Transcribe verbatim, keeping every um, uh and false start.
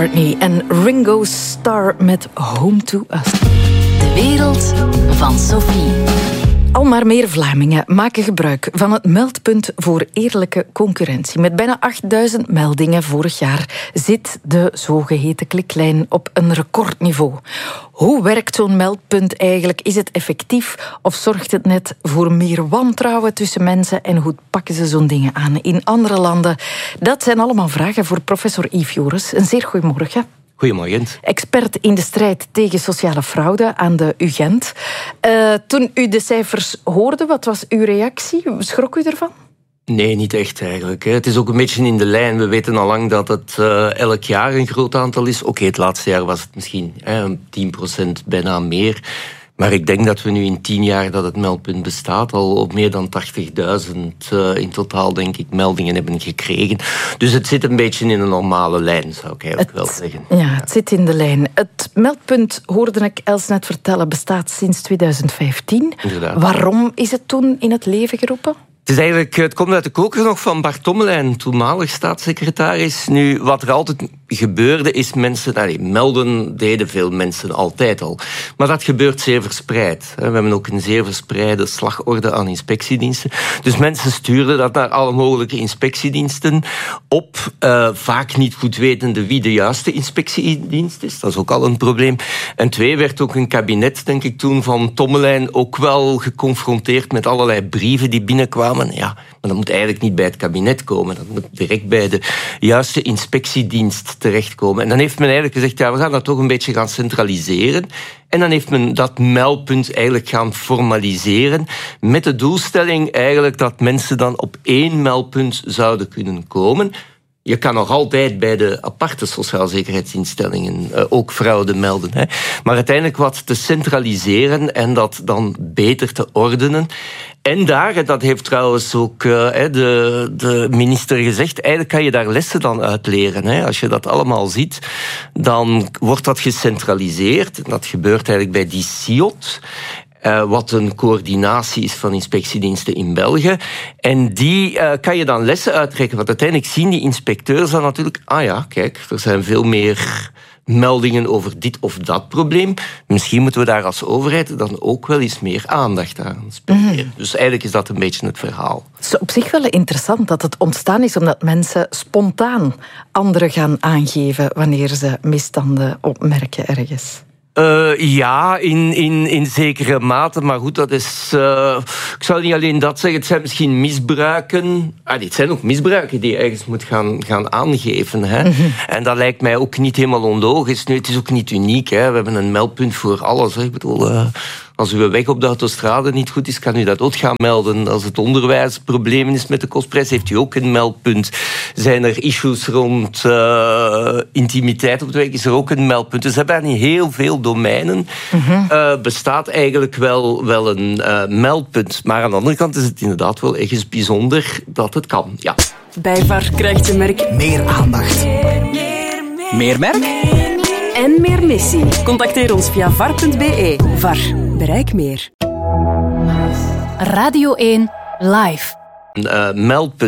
Courtney en Ringo Starr met Home to Us. De wereld van Sophie. Al maar meer Vlamingen maken gebruik van het meldpunt voor eerlijke concurrentie. Met bijna achtduizend meldingen vorig jaar zit de zogeheten kliklijn op een recordniveau. Hoe werkt zo'n meldpunt eigenlijk? Is het effectief of zorgt het net voor meer wantrouwen tussen mensen? En hoe pakken ze zo'n dingen aan in andere landen? Dat zijn allemaal vragen voor professor Yves Joris. Een zeer goedemorgen. Goedemorgen. Expert in de strijd tegen sociale fraude aan de U Gent. Uh, toen u de cijfers hoorde, wat was uw reactie? Schrok u ervan? Nee, niet echt eigenlijk. Het is ook een beetje in de lijn. We weten al lang dat het uh, elk jaar een groot aantal is. Oké, okay, het laatste jaar was het misschien eh, tien procent bijna meer. Maar ik denk dat we nu in tien jaar dat het meldpunt bestaat al op meer dan tachtigduizend uh, in totaal, denk ik, meldingen hebben gekregen. Dus het zit een beetje in een normale lijn, zou ik eigenlijk het, wel zeggen. Ja, het ja. zit in de lijn. Het meldpunt, hoorde ik Els net vertellen, bestaat sinds tweeduizend vijftien. Inderdaad. Waarom is het toen in het leven geroepen? Het, is eigenlijk, het komt uit de koker nog van Bart Tommelijn, toenmalig staatssecretaris. Nu, wat er altijd gebeurde, is mensen... Allez, melden deden veel mensen altijd al. Maar dat gebeurt zeer verspreid. We hebben ook een zeer verspreide slagorde aan inspectiediensten. Dus mensen stuurden dat naar alle mogelijke inspectiediensten op. Uh, vaak niet goed wetende wie de juiste inspectiedienst is. Dat is ook al een probleem. En twee, werd ook een kabinet, denk ik toen, van Tommelijn ook wel geconfronteerd met allerlei brieven die binnenkwamen. Ja, maar dat moet eigenlijk niet bij het kabinet komen. Dat moet direct bij de juiste inspectiedienst terechtkomen. En dan heeft men eigenlijk gezegd, ja, we gaan dat toch een beetje gaan centraliseren. En dan heeft men dat meldpunt eigenlijk gaan formaliseren met de doelstelling eigenlijk dat mensen dan op één meldpunt zouden kunnen komen. Je kan nog altijd bij de aparte sociaalzekerheidsinstellingen uh, ook fraude melden. Hè. Maar uiteindelijk wat te centraliseren en dat dan beter te ordenen. En daar, dat heeft trouwens ook uh, de, de minister gezegd, eigenlijk kan je daar lessen dan uit leren. Hè. Als je dat allemaal ziet, dan wordt dat gecentraliseerd. Dat gebeurt eigenlijk bij die C I O T. Uh, wat een coördinatie is van inspectiediensten in België. En die uh, kan je dan lessen uittrekken. Want uiteindelijk zien die inspecteurs dan natuurlijk... Ah ja, kijk, er zijn veel meer meldingen over dit of dat probleem. Misschien moeten we daar als overheid dan ook wel eens meer aandacht aan spenderen. Mm-hmm. Dus eigenlijk is dat een beetje het verhaal. Het is op zich wel interessant dat het ontstaan is omdat mensen spontaan anderen gaan aangeven wanneer ze misstanden opmerken ergens. Uh, ja, in, in, in zekere mate. Maar goed, dat is... Uh, ik zou niet alleen dat zeggen. Het zijn misschien misbruiken. Ah, dit zijn ook misbruiken die je ergens moet gaan, gaan aangeven. Hè. Mm-hmm. En dat lijkt mij ook niet helemaal onlogisch. Nu, het is ook niet uniek. Hè. We hebben een meldpunt voor alles. Hè. Ik bedoel... Uh, Als uw weg op de autostrade niet goed is, kan u dat ook gaan melden. Als het onderwijsprobleem is met de kostprijs, heeft u ook een meldpunt. Zijn er issues rond uh, intimiteit op de weg, is er ook een meldpunt. Dus we hebben in heel veel domeinen mm-hmm. uh, bestaat eigenlijk wel, wel een uh, meldpunt. Maar aan de andere kant is het inderdaad wel ergens bijzonder dat het kan. Ja. Bij V A R krijgt je merk meer aandacht. Meer, meer, meer, meer merk? Meer, en meer missie. Contacteer ons via var punt be. V A R. Bereik meer. Radio één Live. Een uh, meldpunt.